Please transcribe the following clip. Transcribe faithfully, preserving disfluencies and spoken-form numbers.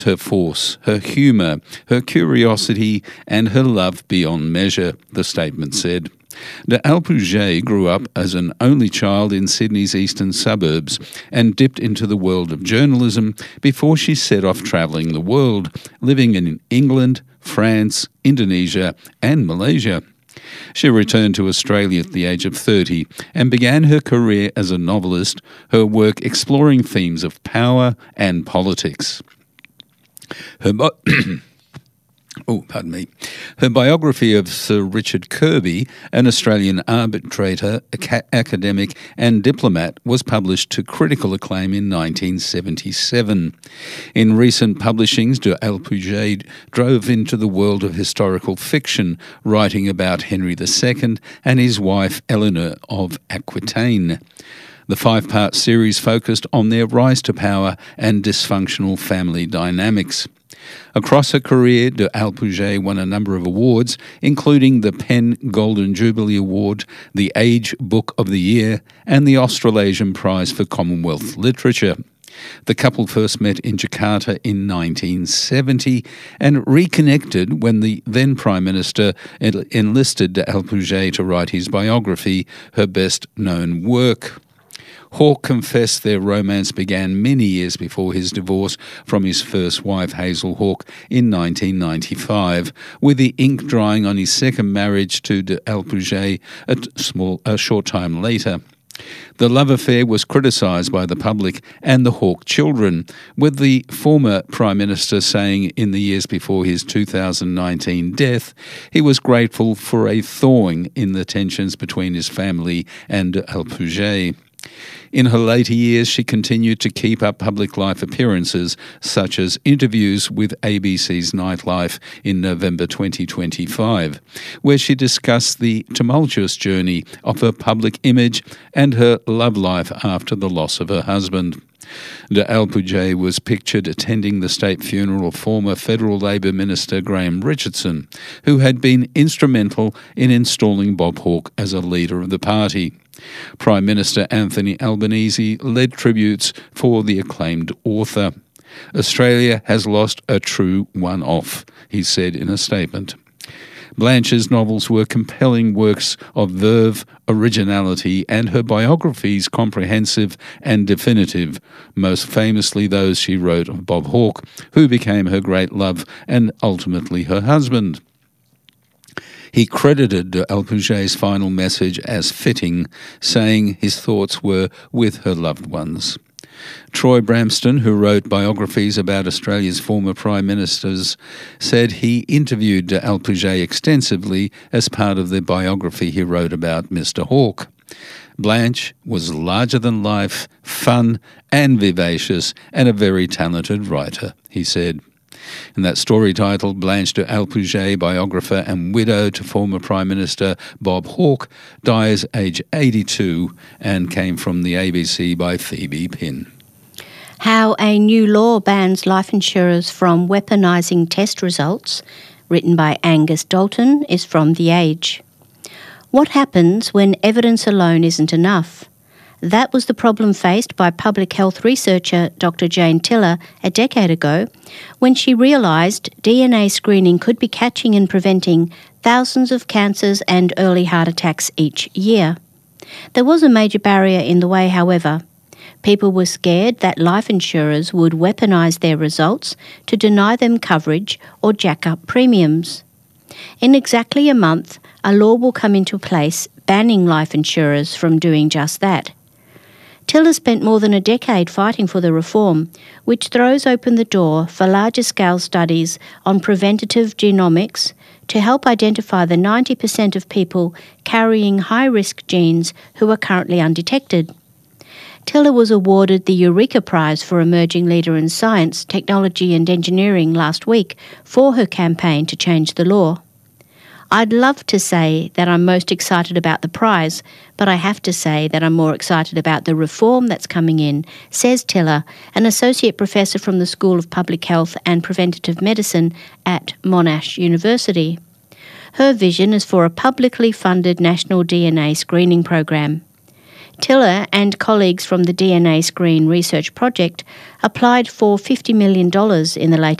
her force, her humour, her curiosity and her love beyond measure, the statement said. De Alpouget grew up as an only child in Sydney's eastern suburbs and dipped into the world of journalism before she set off travelling the world, living in England, France, Indonesia and Malaysia. She returned to Australia at the age of thirty and began her career as a novelist, her work exploring themes of power and politics. Her bi- oh, pardon me. Her biography of Sir Richard Kirby, an Australian arbitrator, aca- academic and diplomat, was published to critical acclaim in nineteen seventy-seven. In recent publishings, de Alpouget drove into the world of historical fiction, writing about Henry the Second and his wife Eleanor of Aquitaine. The five-part series focused on their rise to power and dysfunctional family dynamics. Across her career, de Alpouget won a number of awards, including the PEN Golden Jubilee Award, the Age Book of the Year, and the Australasian Prize for Commonwealth Literature. The couple first met in Jakarta in nineteen seventy and reconnected when the then Prime Minister enlisted de Alpouget to write his biography, her best-known work. Hawke confessed their romance began many years before his divorce from his first wife, Hazel Hawke, in nineteen ninety-five, with the ink drying on his second marriage to de Alpouget a, small, a short time later. The love affair was criticised by the public and the Hawke children, with the former Prime Minister saying in the years before his two thousand nineteen death he was grateful for a thawing in the tensions between his family and de Alpouget. In her later years, she continued to keep up public life appearances, such as interviews with A B C's Nightlife in November twenty twenty-five, where she discussed the tumultuous journey of her public image and her love life after the loss of her husband. De Alpouget was pictured attending the state funeral of former Federal Labor Minister Graham Richardson, who had been instrumental in installing Bob Hawke as a leader of the party. Prime Minister Anthony Albanese led tributes for the acclaimed author. Australia has lost a true one-off, he said in a statement. Blanche's novels were compelling works of verve, originality, and her biographies comprehensive and definitive, most famously those she wrote of Bob Hawke, who became her great love and ultimately her husband. He credited de Alpouget's final message as fitting, saying his thoughts were with her loved ones. Troy Bramston, who wrote biographies about Australia's former Prime Ministers, said he interviewed de Alpouget extensively as part of the biography he wrote about Mister Hawke. Blanche was larger than life, fun and vivacious, and a very talented writer, he said. In that story titled Blanche de Alpouget, biographer and widow to former Prime Minister Bob Hawke, dies aged eighty-two and came from the A B C by Phoebe Pinn. How a new law bans life insurers from weaponising test results, written by Angus Dalton, is from The Age. What happens when evidence alone isn't enough? That was the problem faced by public health researcher Doctor Jane Tiller a decade ago when she realised D N A screening could be catching and preventing thousands of cancers and early heart attacks each year. There was a major barrier in the way, however. People were scared that life insurers would weaponise their results to deny them coverage or jack up premiums. In exactly a month, a law will come into place banning life insurers from doing just that. Tiller spent more than a decade fighting for the reform, which throws open the door for larger-scale studies on preventative genomics to help identify the ninety percent of people carrying high-risk genes who are currently undetected. Tiller was awarded the Eureka Prize for Emerging Leader in Science, Technology and Engineering last week for her campaign to change the law. I'd love to say that I'm most excited about the prize, but I have to say that I'm more excited about the reform that's coming in, says Tiller, an associate professor from the School of Public Health and Preventative Medicine at Monash University. Her vision is for a publicly funded national D N A screening program. Tiller and colleagues from the D N A Screen Research Project applied for fifty million dollars in the latest